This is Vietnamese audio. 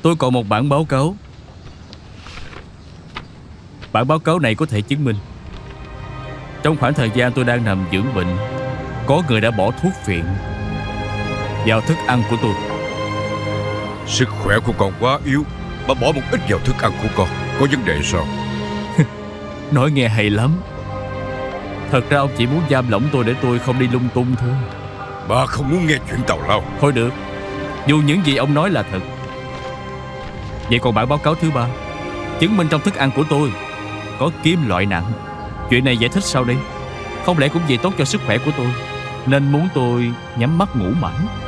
Tôi còn một bản báo cáo. Bản báo cáo này có thể chứng minh trong khoảng thời gian tôi đang nằm dưỡng bệnh, có người đã bỏ thuốc phiện vào thức ăn của tôi. Sức khỏe của con quá yếu, bà bỏ một ít vào thức ăn của con, có vấn đề sao? Nói nghe hay lắm. Thật ra ông chỉ muốn giam lỏng tôi để tôi không đi lung tung thôi. Bà không muốn nghe chuyện tào lao. Thôi được, dù những gì ông nói là thật. Vậy còn bản báo cáo thứ ba, chứng minh trong thức ăn của tôi có kim loại nặng. Chuyện này giải thích sao đây? Không lẽ cũng vì tốt cho sức khỏe của tôi nên muốn tôi nhắm mắt ngủ mãi?